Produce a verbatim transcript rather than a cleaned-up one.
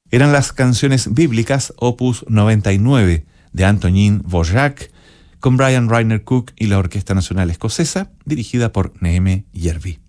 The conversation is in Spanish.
Eran las canciones bíblicas opus noventa y nueve de Antonín Dvořák, con Brian Reiner Cook y la Orquesta Nacional Escocesa, dirigida por Neheme Järvi.